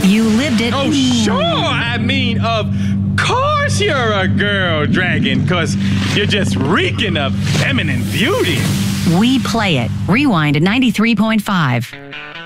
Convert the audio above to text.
You lived it. Oh, sure. I mean, of course you're a girl dragon, because you're just reeking of feminine beauty. We play it. Rewind to 93.5.